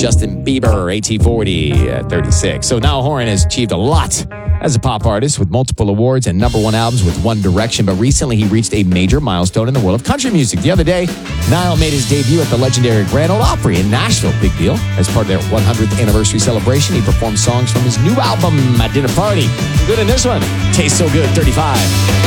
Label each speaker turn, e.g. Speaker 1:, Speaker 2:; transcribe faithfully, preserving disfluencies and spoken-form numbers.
Speaker 1: Justin Bieber, A T forty at thirty-six. So Niall Horan has achieved a lot as a pop artist with multiple awards and number one albums with One Direction, but recently he reached a major milestone in the world of country music. The other day, Niall made his debut at the legendary Grand Ole Opry in Nashville. Big deal. As part of their one hundredth anniversary celebration, he performed songs from his new album, A Dinner Party. Good in this one. Tastes So Good, thirty-five.